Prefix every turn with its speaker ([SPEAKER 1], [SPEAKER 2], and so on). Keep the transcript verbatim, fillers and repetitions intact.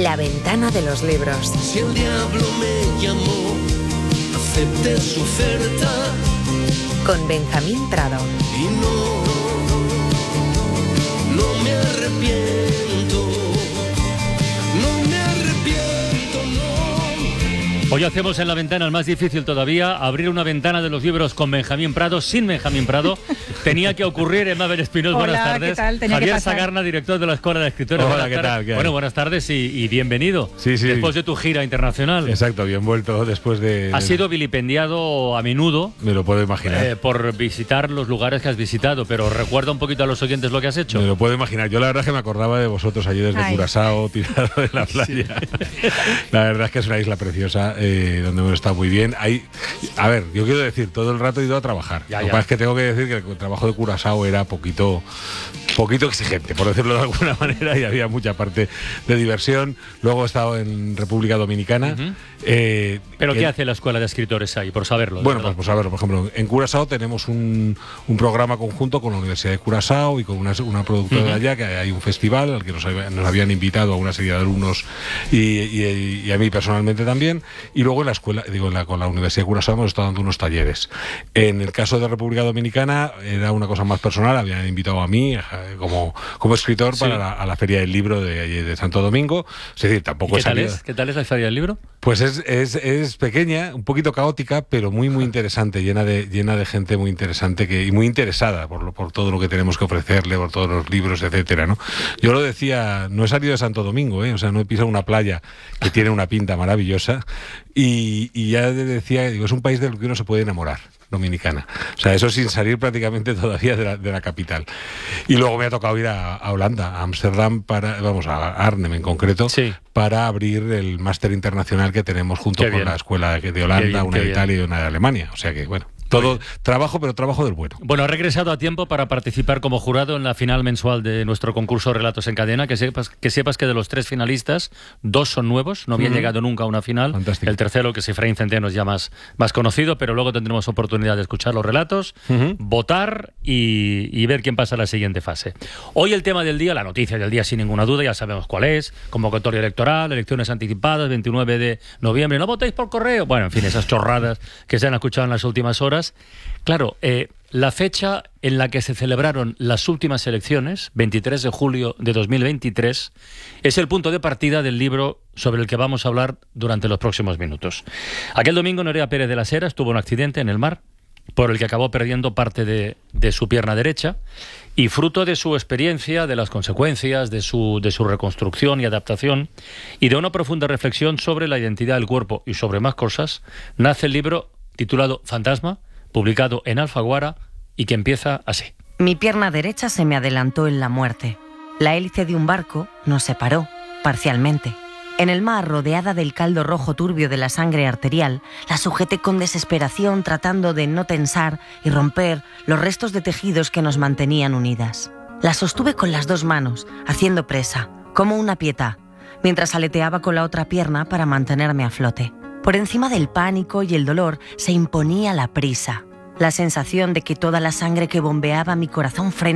[SPEAKER 1] La ventana de los libros.
[SPEAKER 2] Si el diablo me llamó, acepté su oferta.
[SPEAKER 1] Con Benjamín Prado.
[SPEAKER 2] Y no, no me arrepiento, no me arrepiento, no.
[SPEAKER 3] Hoy hacemos en la ventana el más difícil todavía, abrir una ventana de los libros con Benjamín Prado, sin Benjamín Prado. Tenía que ocurrir. Emma Espinosa, buenas tardes.
[SPEAKER 4] ¿Qué tal? Tenía
[SPEAKER 3] Javier
[SPEAKER 4] que
[SPEAKER 3] Sagarna, director de la Escuela de Escritores.
[SPEAKER 5] Hola,
[SPEAKER 3] buenas
[SPEAKER 5] ¿qué
[SPEAKER 3] tardes.
[SPEAKER 5] tal? ¿Qué hay?
[SPEAKER 3] Bueno, buenas tardes y, y bienvenido.
[SPEAKER 5] Sí, sí.
[SPEAKER 3] Después de tu gira internacional.
[SPEAKER 5] Exacto, bien vuelto después de...
[SPEAKER 3] Has sido vilipendiado a menudo.
[SPEAKER 5] Me lo puedo imaginar.
[SPEAKER 3] Eh, por visitar los lugares que has visitado, pero recuerda un poquito a los oyentes lo que has hecho.
[SPEAKER 5] Me lo puedo imaginar. Yo la verdad es que me acordaba de vosotros allí desde
[SPEAKER 4] Ay.
[SPEAKER 5] Curazao, tirado de la playa. Sí. La verdad es que es una isla preciosa, eh, donde hemos estado muy bien. Hay, a ver, yo quiero decir, todo el rato he ido a trabajar.
[SPEAKER 3] Ya,
[SPEAKER 5] lo que
[SPEAKER 3] ya.
[SPEAKER 5] pasa es que tengo que decir que el trabajo de Curazao era poquito, poquito exigente, por decirlo de alguna manera, y había mucha parte de diversión. Luego he estado en República Dominicana.
[SPEAKER 3] Uh-huh.
[SPEAKER 5] eh,
[SPEAKER 3] ¿Pero
[SPEAKER 5] que-
[SPEAKER 3] qué hace la Escuela de Escritores ahí, por saberlo? de
[SPEAKER 5] Bueno,
[SPEAKER 3] verdad?
[SPEAKER 5] pues, pues a ver, por ejemplo, en Curazao tenemos un, un programa conjunto con la Universidad de Curazao y con una, una productora
[SPEAKER 3] Uh-huh.
[SPEAKER 5] de allá, que hay un festival al que nos, había- nos habían invitado a una serie de alumnos y, y- y a mí personalmente también. Y luego en la escuela, digo, en la, con la Universidad de Curazao hemos estado dando unos talleres. En el caso de República Dominicana era una cosa más personal, habían invitado a mí eh, como, como escritor
[SPEAKER 3] Sí.
[SPEAKER 5] para la, a la Feria del Libro de, de Santo Domingo. Es decir,
[SPEAKER 3] ¿Y
[SPEAKER 5] tampoco
[SPEAKER 3] ¿Qué
[SPEAKER 5] he
[SPEAKER 3] tal
[SPEAKER 5] salido-
[SPEAKER 3] es? ¿Qué tal es la Feria del Libro?
[SPEAKER 5] Pues es, es, es pequeña, un poquito caótica, pero muy muy interesante, llena de llena de gente muy interesante que y muy interesada por lo, por todo lo que tenemos que ofrecerle, por todos los libros, etcétera, ¿no? Yo lo decía, no he salido de Santo Domingo, ¿eh? O sea, no he pisado una playa que tiene una pinta maravillosa y, y ya decía, digo, es un país del que uno se puede enamorar. Dominicana. O sea, eso sin salir prácticamente todavía de la, de la capital. Y luego me ha tocado ir a, a Holanda, a Ámsterdam, para, vamos, a Arnhem en concreto,
[SPEAKER 3] Sí.
[SPEAKER 5] para abrir el máster internacional que tenemos junto
[SPEAKER 3] Qué
[SPEAKER 5] con
[SPEAKER 3] bien.
[SPEAKER 5] la escuela de de
[SPEAKER 3] Qué
[SPEAKER 5] Holanda,
[SPEAKER 3] bien,
[SPEAKER 5] una
[SPEAKER 3] qué
[SPEAKER 5] de
[SPEAKER 3] bien.
[SPEAKER 5] Italia y una de Alemania. O sea que, bueno, todo trabajo, pero trabajo del bueno.
[SPEAKER 3] Bueno, ha regresado a tiempo para participar como jurado en la final mensual de nuestro concurso Relatos en Cadena. Que sepas que, sepas que de los tres finalistas, dos son nuevos, no habían
[SPEAKER 5] Ujú.
[SPEAKER 3] llegado nunca a una final.
[SPEAKER 5] Fantástico.
[SPEAKER 3] El tercero, que es Efraín Centeno, es ya más, más conocido, pero luego tendremos oportunidad de escuchar los relatos,
[SPEAKER 5] Ujú.
[SPEAKER 3] votar y, y ver quién pasa a la siguiente fase. Hoy el tema del día, la noticia del día sin ninguna duda, ya sabemos cuál es: convocatoria electoral, elecciones anticipadas, veintinueve de noviembre, no votéis por correo. Bueno, en fin, esas chorradas que se han escuchado en las últimas horas. Claro, eh, la fecha en la que se celebraron las últimas elecciones, veintitrés de julio de dos mil veintitrés, es el punto de partida del libro sobre el que vamos a hablar durante los próximos minutos. Aquel domingo Nerea Pérez de las Heras tuvo un accidente en el mar por el que acabó perdiendo parte de, de su pierna derecha, y fruto de su experiencia, de las consecuencias, de su, de su reconstrucción y adaptación, y de una profunda reflexión sobre la identidad del cuerpo y sobre más cosas, nace el libro titulado Fantasma, publicado en Alfaguara y que empieza así.
[SPEAKER 6] Mi pierna derecha se me adelantó en la muerte. La hélice de un barco nos separó, parcialmente. En el mar, rodeada del caldo rojo turbio de la sangre arterial, la sujeté con desesperación tratando de no tensar y romper los restos de tejidos que nos mantenían unidas. La sostuve con las dos manos, haciendo presa, como una pietá, mientras aleteaba con la otra pierna para mantenerme a flote. Por encima del pánico y el dolor se imponía la prisa, la sensación de que toda la sangre que bombeaba mi corazón frenaba